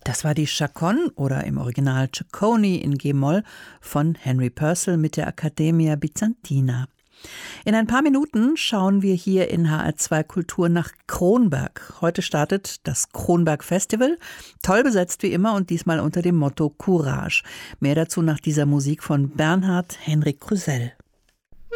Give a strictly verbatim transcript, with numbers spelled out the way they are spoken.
Das war die Chaconne oder im Original Ciccone in G-Moll von Henry Purcell mit der Accademia Byzantina. In ein paar Minuten schauen wir hier in H R zwei Kultur nach Kronberg. Heute startet das Kronberg Festival, toll besetzt wie immer und diesmal unter dem Motto Courage. Mehr dazu nach dieser Musik von Bernhard Henrik Krüsell.